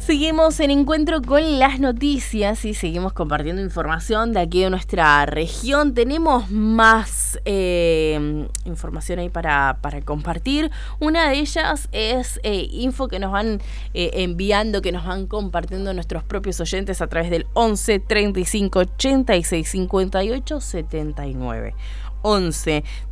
Seguimos en Encuentro con las noticias y seguimos compartiendo información de aquí de nuestra región. Tenemos más información ahí para compartir. Una de ellas es info que nos van enviando, que nos van compartiendo nuestros propios oyentes a través del 11 35 86 58 79. 11